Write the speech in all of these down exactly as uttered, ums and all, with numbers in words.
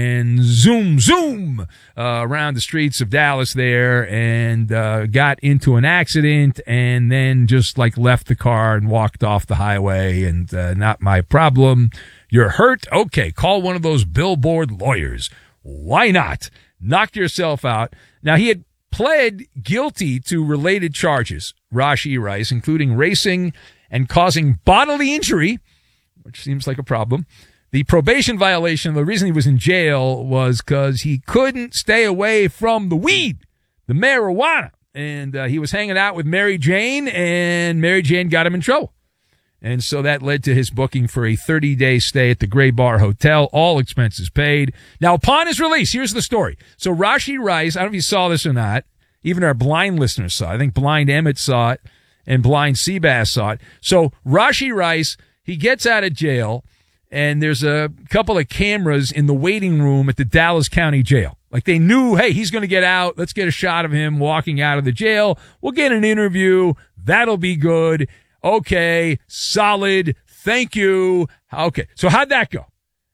and zoom, zoom uh, around the streets of Dallas there and uh, got into an accident and then just like left the car and walked off the highway and uh, not my problem. You're hurt? Okay, call one of those billboard lawyers. Why not? Knock yourself out. Now, he had pled guilty to related charges, Rashee Rice, including racing and causing bodily injury, which seems like a problem. The probation violation, the reason he was in jail was because he couldn't stay away from the weed, the marijuana. And uh, he was hanging out with Mary Jane, and Mary Jane got him in trouble. And so that led to his booking for a thirty-day stay at the Gray Bar Hotel, all expenses paid. Now, upon his release, here's the story. So Rashee Rice, I don't know if you saw this or not. Even our blind listeners saw it. I think Blind Emmett saw it, and Blind Seabass saw it. So Rashee Rice, he gets out of jail, and there's a couple of cameras in the waiting room at the Dallas County Jail. Like they knew, hey, he's going to get out. Let's get a shot of him walking out of the jail. We'll get an interview. That'll be good. Okay, solid. Thank you. Okay, so how'd that go?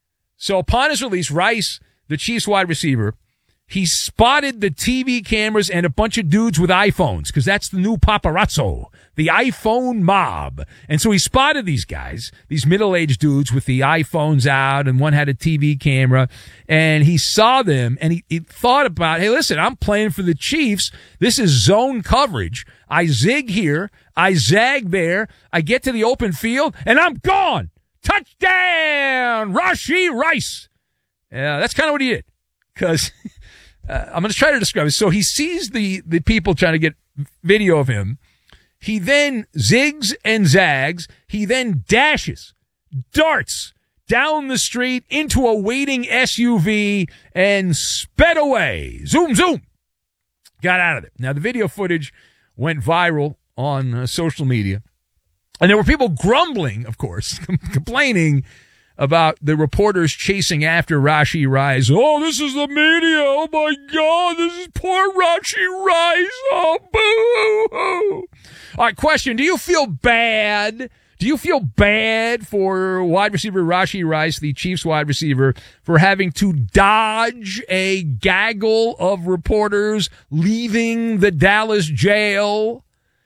So upon his release, Rice, the Chiefs wide receiver, he spotted the T V cameras and a bunch of dudes with iPhones, because that's the new paparazzo, the iPhone mob. And so he spotted these guys, these middle-aged dudes with the iPhones out, and one had a T V camera, and he saw them, and he, he thought about, hey, listen, I'm playing for the Chiefs. This is zone coverage. I zig here, I zag there, I get to the open field, and I'm gone. Touchdown, Rashee Rice. Yeah, that's kind of what he did, because... Uh, I'm going to try to describe it. So he sees the, the people trying to get video of him. He then zigs and zags. He then dashes, darts down the street into a waiting S U V and sped away. Zoom, zoom. Got out of it. Now, the video footage went viral on uh, social media. And there were people grumbling, of course, complaining about the reporters chasing after Rashee Rice. Oh, this is the media. Oh, my God. This is poor Rashee Rice. Oh, boo-hoo. All right, question. Do you feel bad? Do you feel bad for wide receiver Rashee Rice, the Chiefs wide receiver, for having to dodge a gaggle of reporters leaving the Dallas jail?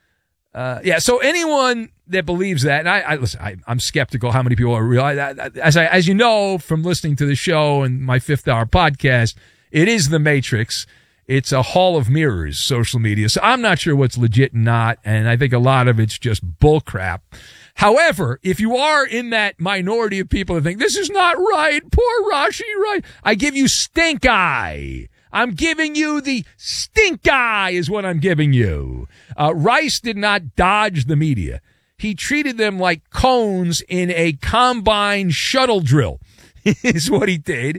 Uh, yeah, so anyone that believes that, and I, I listen, I, I'm skeptical how many people are real. I, I, as I, as you know from listening to the show and my fifth hour podcast, it is the Matrix. It's a hall of mirrors, social media. So I'm not sure what's legit and not, and I think a lot of it's just bullcrap. However, if you are in that minority of people that think this is not right, poor Rashee Rice, I give you stink eye. I'm giving you the stink eye is what I'm giving you. Uh, Rice did not dodge the media. He treated them like cones in a combine shuttle drill is what he did.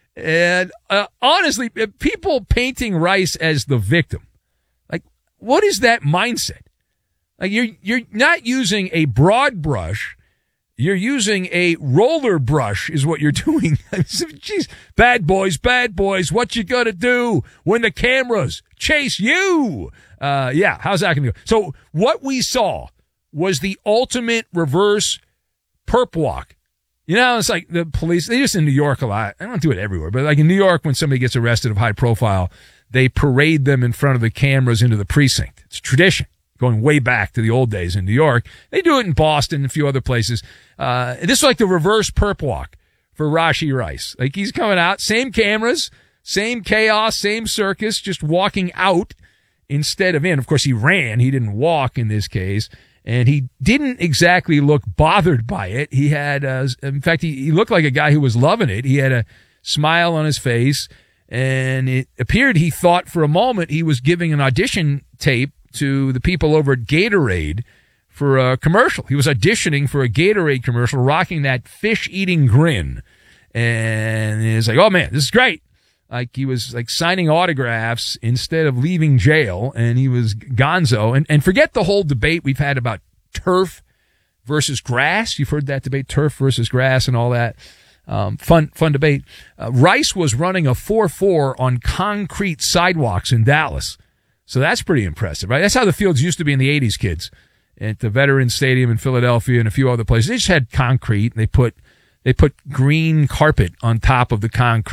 And uh, honestly, people painting Rice as the victim, like, what is that mindset? Like, you're you're not using a broad brush. You're using a roller brush is what you're doing. Jeez, bad boys, bad boys, what you gonna do when the cameras chase you? Uh, yeah, how's that gonna go? So what we saw was the ultimate reverse perp walk. You know, it's like the police, they just in New York a lot. I don't do it everywhere, but like in New York, when somebody gets arrested of high profile, they parade them in front of the cameras into the precinct. It's tradition. Going way back to the old days in New York. They do it in Boston and a few other places. Uh, this is like the reverse perp walk for Rashee Rice. Like, he's coming out, same cameras, same chaos, same circus, just walking out instead of in. Of course, he ran. He didn't walk in this case. And he didn't exactly look bothered by it. He had, uh, in fact, he, he looked like a guy who was loving it. He had a smile on his face. And it appeared he thought for a moment he was giving an audition tape to the people over at Gatorade for a commercial. He was auditioning for a Gatorade commercial, rocking that fish-eating grin. And he was like, oh, man, this is great. Like, he was, like, signing autographs instead of leaving jail, and he was gonzo. And, and forget the whole debate we've had about turf versus grass. You've heard that debate, turf versus grass and all that. Um, fun, fun debate. Uh, Rice was running a four four on concrete sidewalks in Dallas. So that's pretty impressive, right? That's how the fields used to be in the eighties, kids. At the Veterans Stadium in Philadelphia and a few other places. They just had concrete. And they put, they put green carpet on top of the concrete.